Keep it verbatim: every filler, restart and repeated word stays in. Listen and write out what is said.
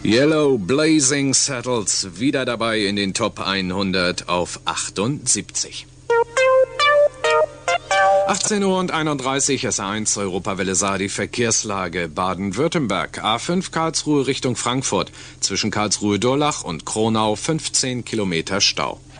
Yellow Blazing Saddles wieder dabei in den Top hundert auf achtundsiebzig. achtzehn Uhr und einunddreißig, S eins, Europawelle Saar, die Verkehrslage. Baden-Württemberg, A fünf Karlsruhe Richtung Frankfurt. Zwischen Karlsruhe-Durlach und Kronau fünfzehn Kilometer Stau.